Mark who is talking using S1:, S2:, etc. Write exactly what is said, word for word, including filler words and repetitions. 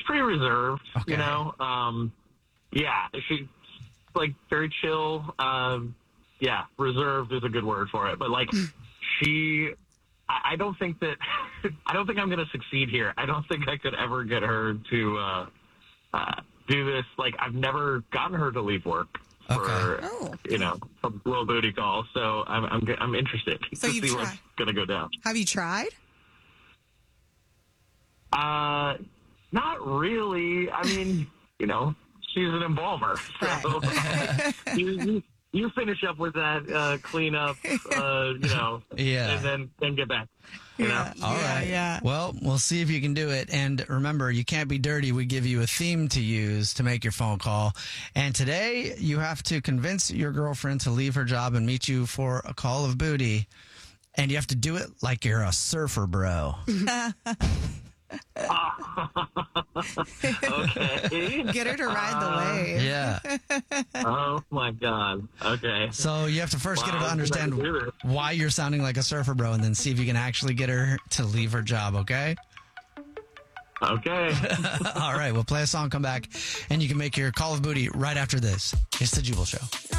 S1: pretty reserved,
S2: Okay.
S1: you know. Um, yeah, she's like very chill. Um, yeah, reserved is a good word for it. But like, she, I, I don't think that, I don't think I'm going to succeed here. I don't think I could ever get her to uh, uh, do this. Like, I've never gotten her to leave work for,
S2: Okay.
S3: Oh.
S1: you know, a little booty call. So I'm, I'm, I'm interested
S3: So
S1: to
S3: you've
S1: see
S3: tried.
S1: what's going to go down.
S3: Have you tried?
S1: Uh, not really. I mean, you know, she's an embalmer, so you, you you finish up with that uh, cleanup, uh, you know,
S2: Yeah.
S1: and then then get back. You know?
S2: All
S3: yeah,
S2: right.
S3: yeah.
S2: Well, we'll see if you can do it. And remember, you can't be dirty. We give you a theme to use to make your phone call. And today, you have to convince your girlfriend to leave her job and meet you for a call of booty. And you have to do it like you're a surfer bro.
S1: Okay.
S3: Get her to ride the wave.
S2: Yeah.
S1: Oh my God. Okay.
S2: So you have to first get her to
S1: Wow,
S2: understand
S1: I can do this.
S2: why you're sounding like a surfer bro and then see if you can actually get her to leave her job, okay?
S1: Okay.
S2: All right, we'll play a song, come back, and you can make your call of booty right after this. It's the Jubal Show.